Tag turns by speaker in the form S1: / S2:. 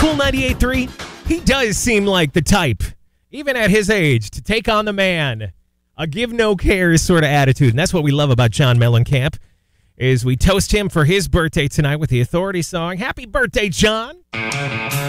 S1: Cool 98.3, he does seem like the type, even at his age, to take on the man. A give no cares sort of attitude. And that's what we love about John Mellencamp, is we toast him for his birthday tonight with the Authority song. Happy birthday, John.